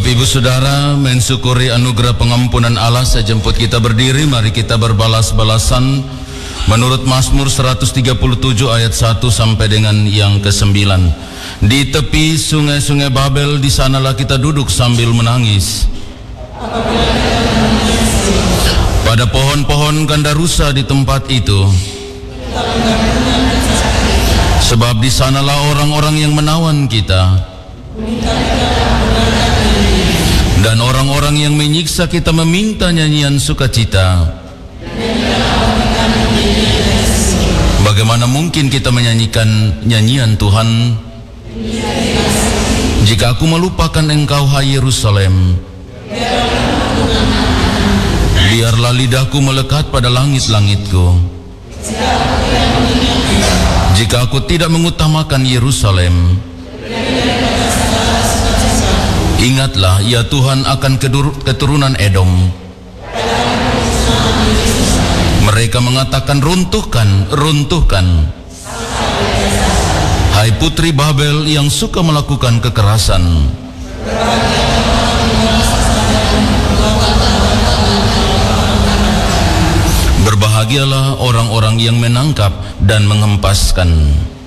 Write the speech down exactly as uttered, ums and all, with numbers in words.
Bapak Ibu Saudara, mensyukuri anugerah pengampunan Allah, saya jemput kita berdiri, mari kita berbalas-balasan menurut Mazmur seratus tiga puluh tujuh ayat satu sampai dengan yang kesembilan. Di tepi sungai-sungai Babel, di sanalah kita duduk sambil menangis. Pada pohon-pohon gandarusa di tempat itu, sebab di sanalah orang-orang yang menawan kita, dan orang-orang yang menyiksa kita meminta nyanyian sukacita. Bagaimana mungkin kita menyanyikan nyanyian Tuhan jika aku melupakan engkau, hai Yerusalem? Biarlah lidahku melekat pada langit-langitku. Jika aku tidak mengutamakan Yerusalem, ingatlah ya Tuhan akan keturunan Edom. Mereka mengatakan runtuhkan, runtuhkan. Hai putri Babel yang suka melakukan kekerasan, berbahagialah orang-orang yang menangkap dan menghempaskan.